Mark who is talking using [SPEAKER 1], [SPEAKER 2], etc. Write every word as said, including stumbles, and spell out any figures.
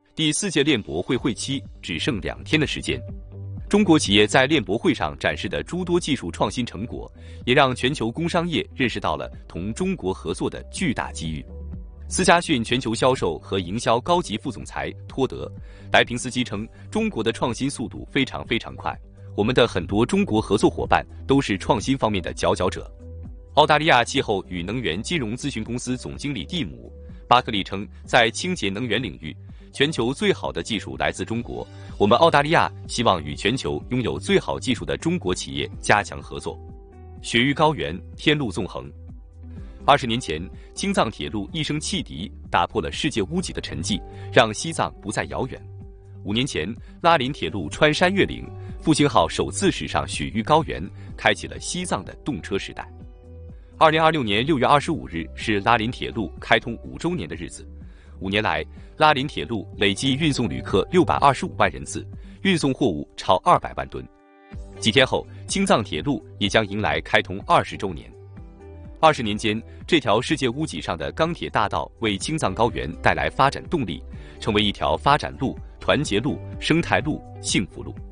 [SPEAKER 1] 第四届链博会会期只剩两天的时间，中国企业在链博会上展示的诸多技术创新成果，也让全球工商业认识到了同中国合作的巨大机遇。思佳讯全球销售和营销高级副总裁托德·莱平斯基称，中国的创新速度非常非常快，我们的很多中国合作伙伴都是创新方面的佼佼者。澳大利亚气候与能源金融咨询公司总经理蒂姆·巴克利称，在清洁能源领域，全球最好的技术来自中国，我们澳大利亚希望与全球拥有最好技术的中国企业加强合作。雪域高原，天路纵横。二十年前，青藏铁路一声汽笛打破了世界屋脊的沉寂，让西藏不再遥远。五年前，拉林铁路穿山越岭，复兴号首次驶上雪域高原，开启了西藏的动车时代。二零二六年六月二十五日是拉林铁路开通五周年的日子。五年来，拉林铁路累计运送旅客六百二十五万人次，运送货物超二百万吨。几天后，青藏铁路也将迎来开通二十周年。二十年间，这条世界屋脊上的钢铁大道为青藏高原带来发展动力，成为一条发展路、团结路、生态路、幸福路。